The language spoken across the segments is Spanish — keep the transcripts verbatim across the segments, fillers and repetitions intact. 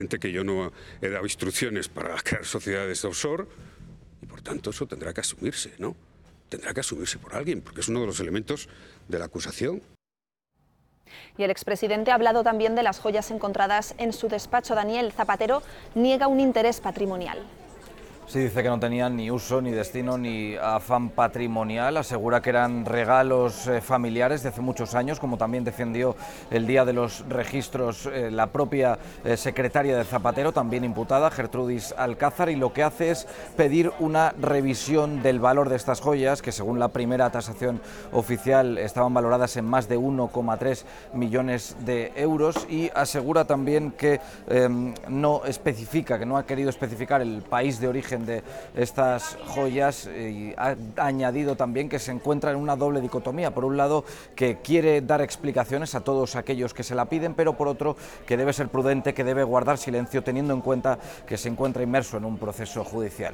Que yo no he dado instrucciones para crear sociedades offshore y por tanto eso tendrá que asumirse, ¿no? Tendrá que asumirse por alguien, porque es uno de los elementos de la acusación. Y el expresidente ha hablado también de las joyas encontradas en su despacho. Daniel Zapatero niega un interés patrimonial. Sí, dice que no tenían ni uso, ni destino, ni afán patrimonial. Asegura que eran regalos eh, familiares de hace muchos años, como también defendió el día de los registros eh, la propia eh, secretaria de Zapatero, también imputada, Gertrudis Alcázar, y lo que hace es pedir una revisión del valor de estas joyas, que según la primera tasación oficial estaban valoradas en más de uno coma tres millones de euros, y asegura también que eh, no especifica, que no ha querido especificar el país de origen de estas joyas, y ha añadido también que se encuentra en una doble dicotomía. Por un lado, que quiere dar explicaciones a todos aquellos que se la piden, pero por otro, que debe ser prudente, que debe guardar silencio, teniendo en cuenta que se encuentra inmerso en un proceso judicial.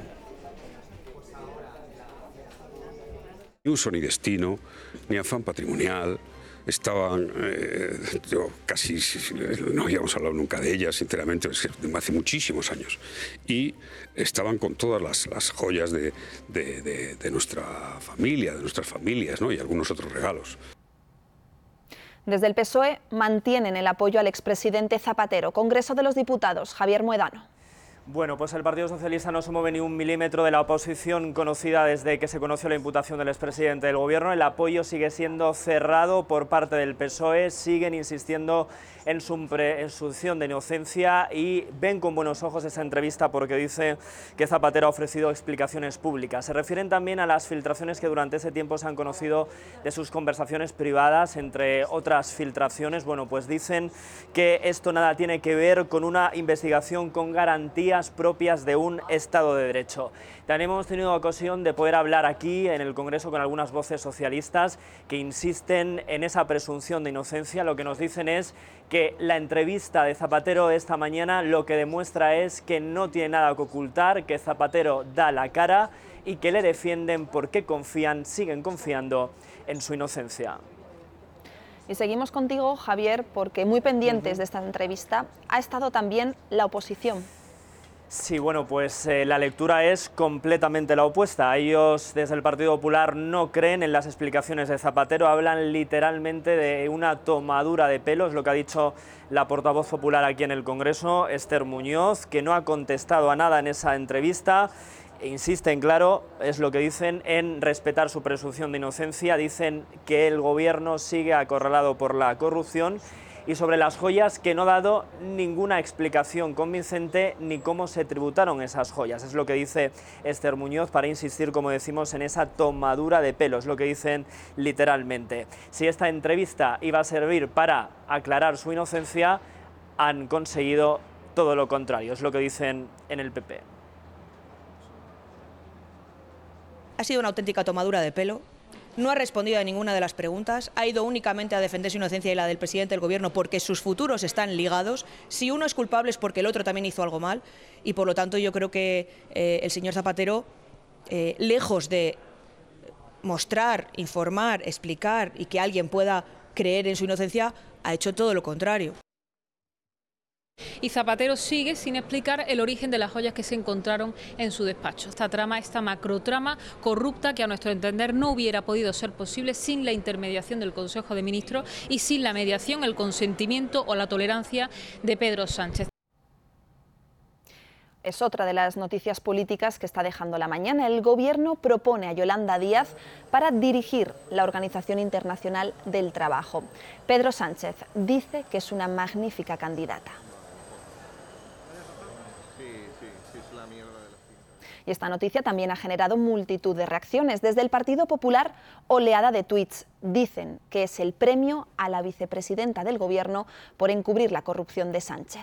Ni uso ni destino, ni afán patrimonial. Estaban, eh, yo casi no habíamos hablado nunca de ellas, sinceramente, hace muchísimos años, y estaban con todas las, las joyas de, de, de, de nuestra familia, de nuestras familias, ¿no? Y algunos otros regalos. Desde el P S O E mantienen el apoyo al expresidente Zapatero. Congreso de los Diputados, Javier Muedano. Bueno, pues el Partido Socialista no se mueve ni un milímetro de la oposición conocida desde que se conoció la imputación del expresidente del Gobierno. El apoyo sigue siendo cerrado por parte del P S O E, siguen insistiendo en su presunción de inocencia y ven con buenos ojos esa entrevista porque dice que Zapatero ha ofrecido explicaciones públicas. Se refieren también a las filtraciones que durante ese tiempo se han conocido de sus conversaciones privadas, entre otras filtraciones. Bueno, pues dicen que esto nada tiene que ver con una investigación con garantías propias de un Estado de Derecho. También hemos tenido ocasión de poder hablar aquí en el Congreso con algunas voces socialistas que insisten en esa presunción de inocencia. Lo que nos dicen es que la entrevista de Zapatero esta mañana lo que demuestra es que no tiene nada que ocultar, que Zapatero da la cara y que le defienden porque confían, siguen confiando en su inocencia. Y seguimos contigo, Javier, porque muy pendientes uh-huh. de esta entrevista ha estado también la oposición. Sí, bueno, pues eh, la lectura es completamente la opuesta. Ellos desde el Partido Popular no creen en las explicaciones de Zapatero, hablan literalmente de una tomadura de pelo, es lo que ha dicho la portavoz popular aquí en el Congreso, Esther Muñoz, que no ha contestado a nada en esa entrevista. E insisten, claro, es lo que dicen, en respetar su presunción de inocencia. Dicen que el Gobierno sigue acorralado por la corrupción. Y sobre las joyas, que no ha dado ninguna explicación convincente ni cómo se tributaron esas joyas. Es lo que dice Esther Muñoz para insistir, como decimos, en esa tomadura de pelo. Es lo que dicen literalmente. Si esta entrevista iba a servir para aclarar su inocencia, han conseguido todo lo contrario. Es lo que dicen en el P P. Ha sido una auténtica tomadura de pelo. No ha respondido a ninguna de las preguntas, ha ido únicamente a defender su inocencia y la del presidente del Gobierno porque sus futuros están ligados. Si uno es culpable es porque el otro también hizo algo mal y por lo tanto yo creo que eh, el señor Zapatero, eh, lejos de mostrar, informar, explicar y que alguien pueda creer en su inocencia, ha hecho todo lo contrario. Y Zapatero sigue sin explicar el origen de las joyas que se encontraron en su despacho. Esta trama, esta macrotrama corrupta que a nuestro entender no hubiera podido ser posible sin la intermediación del Consejo de Ministros y sin la mediación, el consentimiento o la tolerancia de Pedro Sánchez. Es otra de las noticias políticas que está dejando la mañana. El Gobierno propone a Yolanda Díaz para dirigir la Organización Internacional del Trabajo. Pedro Sánchez dice que es una magnífica candidata. Y esta noticia también ha generado multitud de reacciones. Desde el Partido Popular, oleada de tuits. Dicen que es el premio a la vicepresidenta del Gobierno por encubrir la corrupción de Sánchez.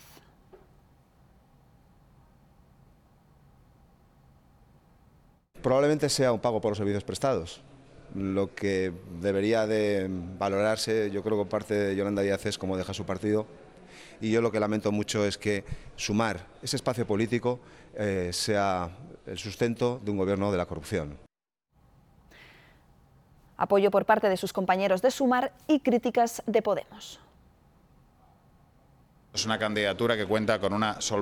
Probablemente sea un pago por los servicios prestados. Lo que debería de valorarse, yo creo que por parte de Yolanda Díaz, es cómo deja su partido. Y yo lo que lamento mucho es que Sumar, ese espacio político, eh, sea el sustento de un gobierno de la corrupción. Apoyo por parte de sus compañeros de Sumar y críticas de Podemos. Es una candidatura que cuenta con una solvencia